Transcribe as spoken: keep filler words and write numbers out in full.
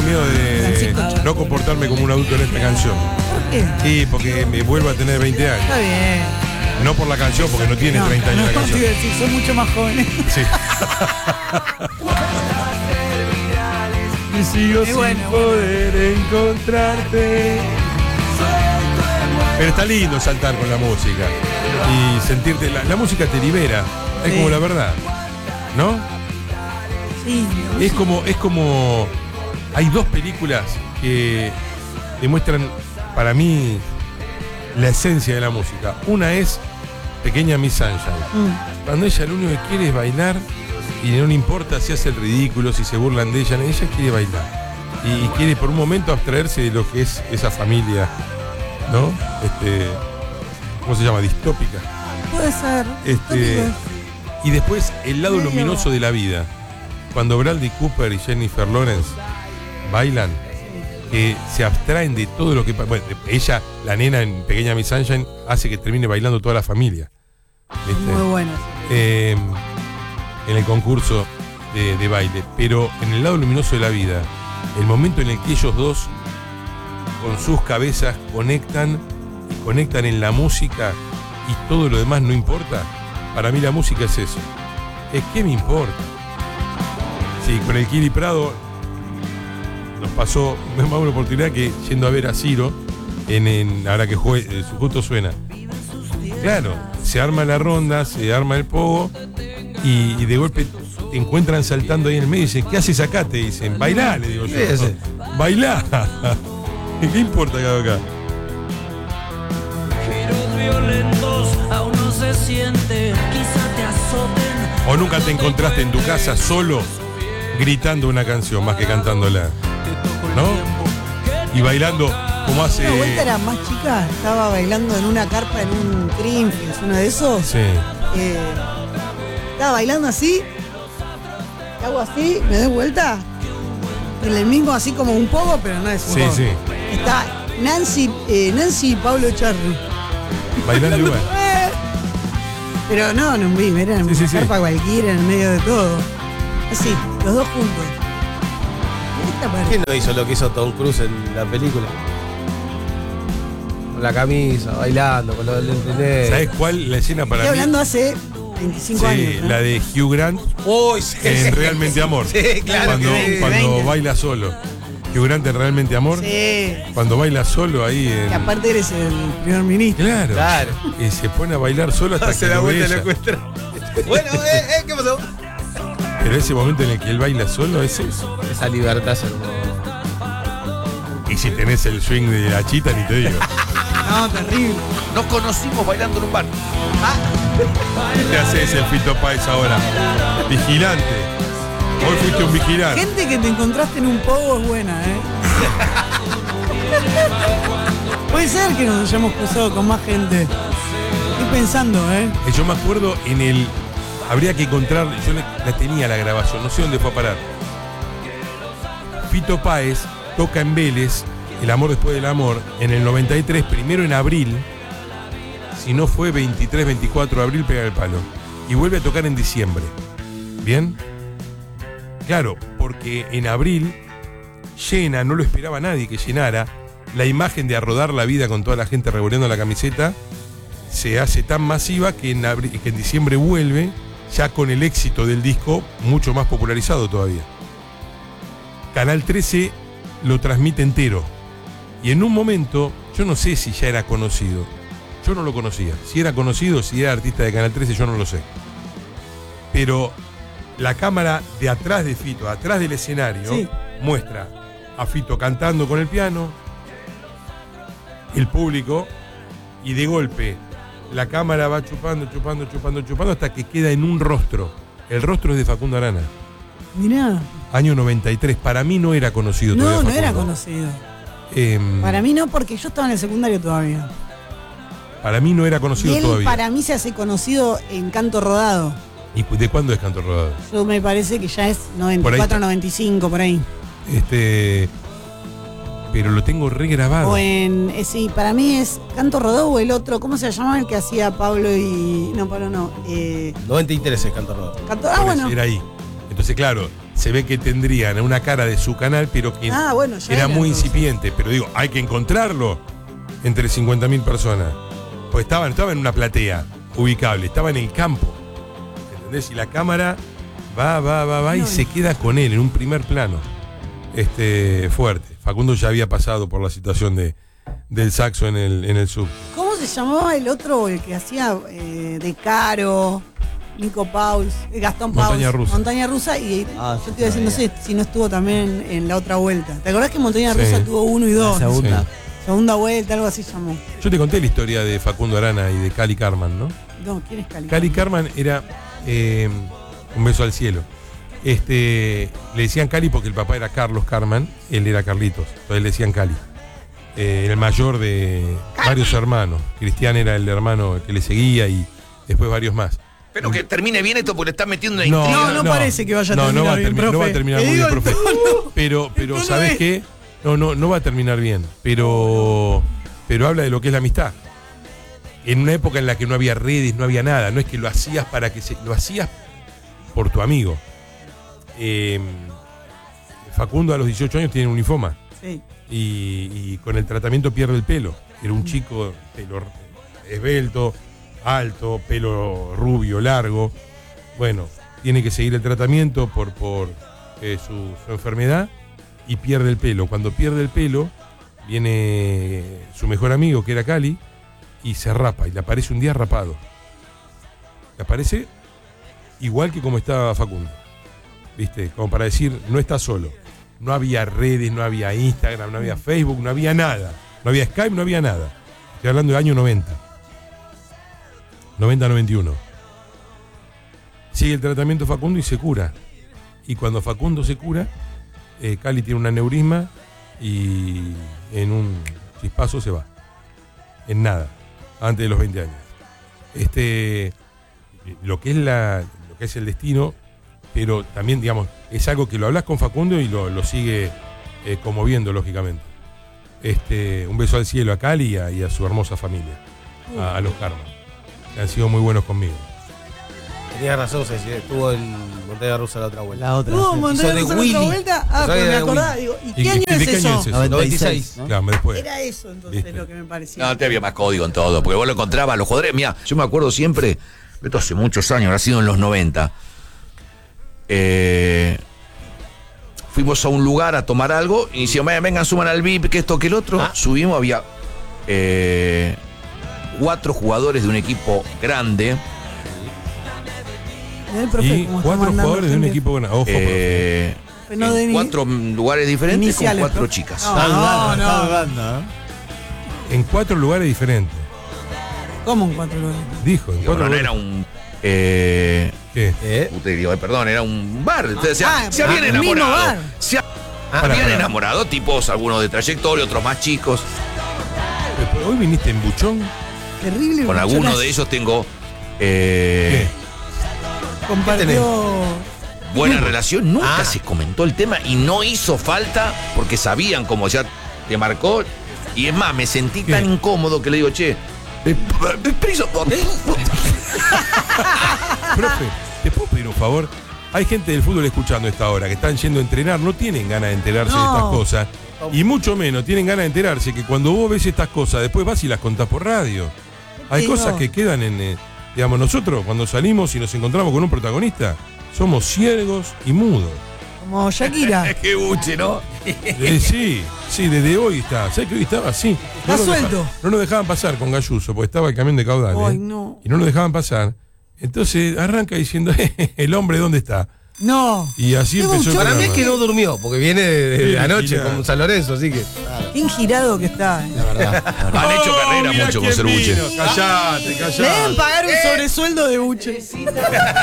miedo de no comportarme como un adulto en esta canción. ¿Por qué? Sí, porque me vuelvo a tener veinte años. Está bien. No por la canción, porque no tiene No, treinta años no, la no, canción. te iba a decir, son mucho más jóvenes. Sí. Y sigo Es sin bueno, poder encontrarte. Pero está lindo saltar con la música y sentirte. La, la música te libera. Es Sí. como la verdad, ¿no? Sí, Es como, es como. Hay dos películas que demuestran para mí la esencia de la música. Una es Pequeña Miss Sunshine. Mm. Cuando ella lo único que quiere es bailar y no le importa si hace el ridículo, si se burlan de ella, ella quiere bailar. Y, y quiere por un momento abstraerse de lo que es esa familia, ¿no? Este, ¿cómo se llama? Distópica. Puede ser. Este, Tópicos. y después el lado Medio- luminoso de la vida. Cuando Bradley Cooper y Jennifer Lawrence bailan, que se abstraen de todo lo que pasa. Bueno, ella, la nena en Pequeña Miss Sunshine, hace que termine bailando toda la familia. ¿Viste? Muy bueno. Eh, en el concurso de, de baile. Pero en el lado luminoso de la vida, el momento en el que ellos dos, con sus cabezas, conectan y conectan en la música y todo lo demás no importa. Para mí la música es eso. Es que me importa. Sí, con el Kili Prado nos pasó más una oportunidad que yendo a ver a Ciro, en, en ahora que juegue, eh, justo suena. Claro, se arma la ronda, se arma el pogo y, y de golpe te encuentran saltando ahí en el medio y dicen, ¿qué haces acá? Te dicen, bailá, le digo yo. ¿Qué haces? Bailá. ¿Qué importa que hago acá? Giros violentos aún no se siente, quizá te azoten. ¿O nunca te encontraste en tu casa solo gritando una canción más que cantándola? ¿No? Y bailando como hace... Una vuelta era más chica, estaba bailando en una carpa en un Greenfields, uno de esos. Sí. Eh, estaba bailando así, hago así, me doy vuelta. En el mismo, así como un poco, pero no es un Sí, poco. sí. Está Nancy, eh, Nancy y Pablo Charri. Bailando igual. Eh, Pero no, en un beam, era en Sí, una sí, sí. carpa cualquiera, en el medio de todo. Así, los dos juntos. Esta pareja. ¿Quién no hizo lo que hizo Tom Cruise en la película? Con la camisa, bailando, con los lentes negros. ¿Sabes cuál la escena para Estoy mí? hablando hace veinticinco Sí, años. ¿no? la de Hugh Grant Uy, sí. en Realmente Amor. Sí, claro. Cuando, que sí. cuando veinte. baila solo. Hugh Grant en Realmente Amor. Sí. Cuando baila solo ahí en... Que aparte eres el primer ministro. Claro. Claro. Y se pone a bailar solo hasta Se que da lo ve vuelta y lo ella. encuentra. Bueno, eh, eh, ¿qué pasó? Pero ese momento en el que él baila solo es eso. Esa libertad es hermosa. Y si tenés el swing de la chita, ni te digo. No, terrible. Nos conocimos bailando en un bar. ¿Qué haces el Fito Páez ahora? Vigilante. Hoy fuiste un vigilante. Gente que te encontraste en un pogo es buena, ¿eh? Puede ser que nos hayamos cruzado con más gente. Estoy pensando, ¿eh? Eh, Yo me acuerdo en el... Habría que encontrar... Yo la, la tenía la grabación, no sé dónde fue a parar. Fito Páez toca en Vélez El amor después del amor en el noventa y tres, primero en abril, si no fue veintitrés, veinticuatro de abril, pega el palo. Y vuelve a tocar en diciembre. ¿Bien? Claro, porque en abril llena, no lo esperaba nadie que llenara, la imagen de A Rodar la Vida con toda la gente revolviendo la camiseta se hace tan masiva que en, abril, que en diciembre vuelve ya con el éxito del disco mucho más popularizado todavía. Canal trece lo transmite entero. Y en un momento, yo no sé si ya era conocido. Yo no lo conocía. Si era conocido, si era artista de Canal trece, yo no lo sé. Pero la cámara de atrás de Fito, atrás del escenario, Sí. muestra a Fito cantando con el piano, el público, y de golpe la cámara va chupando, chupando, chupando, chupando hasta que queda en un rostro. El rostro es de Facundo Arana. Mirá. Año noventa y tres. Para mí no era conocido No, todavía no era Facundo. conocido. Eh, Para mí no, porque yo estaba en el secundario todavía. para mí no era Y conocido él todavía. para mí se hace conocido en Canto Rodado. ¿Y de cuándo es Canto Rodado? Yo me parece que ya es noventa y cuatro, noventa y cinco, por ahí. Este. Pero lo tengo regrabado. O en, eh, sí, para mí es Canto Rodado o el otro, ¿cómo se llamaba el que hacía Pablo y... No, Pablo no. Eh, noventa y tres es Canto Rodado. Canto, ah, Por bueno. eso era ahí. Entonces, claro, se ve que tendrían una cara de su canal, pero que Ah, bueno, ya era era, muy entonces. incipiente. Pero digo, hay que encontrarlo entre cincuenta mil personas. Pues estaba, estaba en una platea ubicable, estaba en el campo. ¿Entendés? Y la cámara va, va, va, va y No, se no. queda con él en un primer plano. Este, fuerte. Facundo ya había pasado por la situación de, del saxo en el, en el sub. ¿Cómo se llamaba el otro, el que hacía eh, de Caro, Nico Paus, eh, Gastón Paus? Montaña Rusa. Montaña Rusa, y Ah, yo sí, te iba a decir, no sé si no estuvo también en la otra vuelta. ¿Te acordás que Montaña Sí. Rusa tuvo uno y dos? La segunda. Sí. Segunda vuelta, algo así llamó. Yo te conté la historia de Facundo Arana y de Cali Carman, ¿no? No, ¿quién es Cali? Cali Carman era eh, un beso al cielo. Este, le decían Cali porque el papá era Carlos Carman, él era Carlitos, entonces le decían Cali. Eh, era el mayor de varios hermanos. Cristian era el hermano que le seguía y después varios más. Espero que termine bien esto porque le están metiendo una No, intriga. No, no parece que vaya a no, terminar no va a bien, termi- no va a profe. terminar Te muy digo bien, el profe. tono. Pero, pero tono ¿sabes es- qué? No, no, no va a terminar bien. Pero, pero habla de lo que es la amistad. En una época en la que no había redes, no había nada. No es que lo hacías para que se. Lo hacías por tu amigo. Eh, Facundo a los dieciocho años tiene un linfoma. Sí. Y, y con el tratamiento pierde el pelo. Era un chico pelo esbelto, alto, pelo rubio, largo. Bueno, tiene que seguir el tratamiento por, por eh, su, su enfermedad y pierde el pelo. Cuando pierde el pelo, viene su mejor amigo, que era Cali, y se rapa, y le aparece un día rapado. Le aparece igual que como estaba Facundo. ¿Viste? Como para decir, no está solo. No había redes, no había Instagram, no había Facebook, no había nada. No había Skype, no había nada. Estoy hablando del año noventa. noventa noventa y uno. Sigue el tratamiento Facundo y se cura. Y cuando Facundo se cura, eh, Cali tiene un aneurisma y en un chispazo se va. En nada. Antes de los veinte años. Este, lo que es la, lo que es el destino, pero también, digamos, es algo que lo hablas con Facundo y lo, lo sigue eh, conmoviendo, lógicamente. Este, un beso al cielo a Cali y a, y a su hermosa familia, a, a los Carman, que han sido muy buenos conmigo. Tenías razón, Ceci, estuvo en Montaña Rusa la otra vuelta. La otra. ¿Tuvo sí. Montaña Hizo de Rusa la otra Willy. vuelta? Ah, Hizo pero de me acordaba, Willy. digo, ¿y ¿Y qué qué- año de es qué año eso? es eso? noventa y seis, ¿no? Claro, después. Era eso entonces ¿Viste? lo que me parecía. No, te había más código en todo, porque vos lo encontrabas, los jugadores. Mira, yo me acuerdo siempre, esto hace muchos años, habrá sido en los noventa. Eh, fuimos a un lugar a tomar algo y decían, "Vengan, vengan, suban al V I P, que esto, que el otro". Ah. Subimos, había eh, cuatro jugadores de un equipo grande. El profe, Y como está cuatro mandando jugadores de un gente. equipo bueno. Ojo, eh, Pero no de en ni- cuatro lugares diferentes iniciales, con cuatro ¿no? chicas. No. Está dudando, no. está dudando, ¿eh? en cuatro lugares diferentes. ¿Cómo en cuatro lugares? Dijo, en Digo, cuatro no, no lugares. era un. Eh, ¿Qué? ¿Eh? Usted digo, eh, perdón, era un bar. Entonces, se, Ah, se ah, habían el mismo enamorado. bar. Se ha- Pará, habían pará. enamorado, tipos, algunos de trayectoria, otros más chicos. Pero hoy viniste en buchón. Terrible. Con Buchonas algunos de ellos tengo eh, compartió. buena relación. Nunca Ah. se comentó el tema y no hizo falta porque sabían cómo ya te marcó. Y es más, me sentí ¿Qué? tan incómodo que le digo, che, eh, eh, permiso, eh, Profe, ¿te puedo pedir un favor? Hay gente del fútbol escuchando esta hora que están yendo a entrenar, no tienen ganas de enterarse de No. estas cosas. Y mucho menos tienen ganas de enterarse que cuando vos ves estas cosas, después vas y las contás por radio. Hay Sí, cosas no. que quedan en. eh, digamos, nosotros cuando salimos y nos encontramos con un protagonista, somos ciegos y mudos. Como Shakira. qué buche, ¿no? Eh, sí, sí, desde hoy está. ¿Sabes que hoy estaba así? Está nos suelto. deja- no nos dejaban pasar con Galluso, porque estaba el camión de caudal. Ay, ¿eh? no. Y no nos dejaban pasar. Entonces arranca diciendo, el hombre, ¿dónde está? No. Y así Qué empezó el buchón. Para mí es programa. que no durmió, porque viene de, de Sí, anoche mira. con San Lorenzo, así que. Qué ingirado que está. eh. La verdad, la verdad. Han hecho carrera Oh, mira mucho con quién Cervuche. vino. Callate, Le deben callate. pagar un sobresueldo de buche.